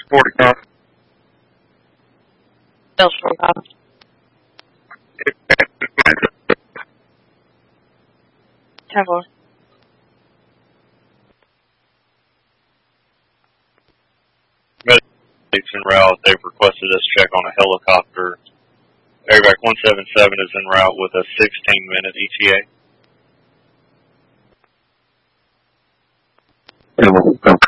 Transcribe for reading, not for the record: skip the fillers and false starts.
40 cops. Salesforce cops. Temple. Medics en route. They've requested us check on a helicopter. Airback 177 is en route with a 16-minute ETA. And we'll come